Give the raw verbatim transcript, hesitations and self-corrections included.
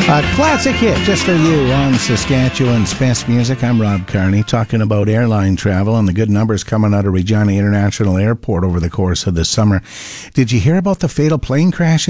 A classic hit just for you on Saskatchewan's Best Music. I'm Rob Carney, talking about airline travel and the good numbers coming out of Regina International Airport over the course of the summer. Did you hear about the fatal plane crash